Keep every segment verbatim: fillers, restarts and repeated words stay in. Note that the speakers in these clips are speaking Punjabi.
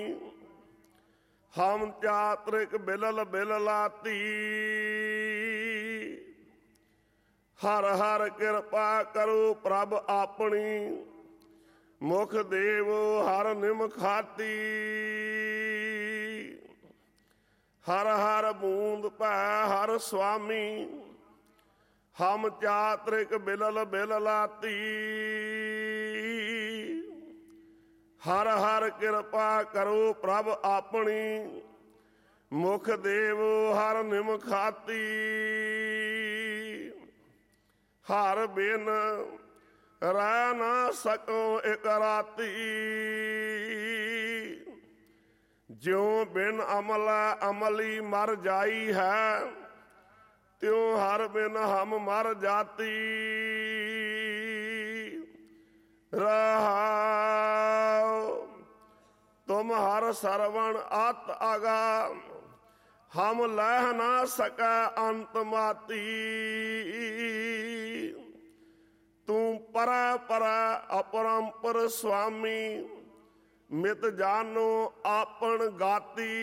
ਹਮ ਚਾਤ੍ਰਿਕ ਬਿਲਲ ਬਿਲ ਲਾਤੀ। ਹਰ ਹਰ ਕਿਰਪਾ ਕਰੋ ਪ੍ਰਭ ਆਪਣੀ, ਮੁਖ ਦੇਵ ਹਰ ਨਿਮ ਖਾਤੀ। ਹਰ ਹਰ ਬੂੰਦ ਭੈ ਹਰ ਸੁਆਮੀ, ਹਮ ਚਾਤ੍ਰਿਕ ਬਿਲਲ ਬਿਲ ਲਾਤੀ। ਹਰ ਹਰ ਕਿਰਪਾ ਕਰੋ ਪ੍ਰਭ ਆਪਣੀ, ਮੁਖ ਦੇਵ ਹਰ ਨਿਮ ਖਾਤੀ। ਹਰ ਬਿਨ ਰਹਿ ਨਾ ਸਕੋ ਇਕ ਰਾਤੀ, ਜਿਉ ਬਿਨ ਅਮਲਾ ਅਮਲੀ ਮਰ ਜਾਈ ਹੈ, ਤਿਉ ਹਰ ਬਿਨ ਹਮ ਮਰ ਜਾਤੀ। ਰਹਾਉ ਤੁਮ ਹਰ ਸਰਵਣ ਅਤ ਅਗਾ, ਹਮ ਲਹਿ ਨਾ ਸਕੈ ਅੰਤ ਮਾਤੀ। ਤੂੰ ਪਰੈ ਪਰੈ ਅਪਰੰਪਰ ਸੁਆਮੀ, ਮਿਤ ਜਾਨੋ ਆਪਣ ਗਾਤੀ।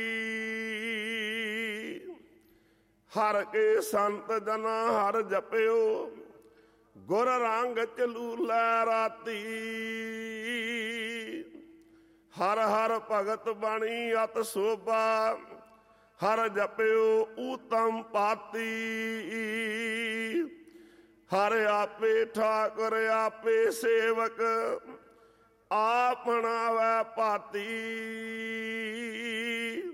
ਹਰ ਕੇ ਸੰਤ ਜਨਾ ਹਰ ਜਪਿਓ, ਗੁਰ ਰੰਗ ਚਲੂਲੈ ਰਾਤੀ। ਹਰ ਹਰ ਭਗਤ ਬਾਣੀ ਅਤ ਸੋਭਾ, ਹਰ ਜਪਿਓ ਊਤਮ ਪਾਤੀ। ਹਰ ਆਪੇ ਠਾਕੁਰ ਆਪੇ ਸੇਵਕ, ਆਪਣਾ ਵੈ ਭਾਤੀ।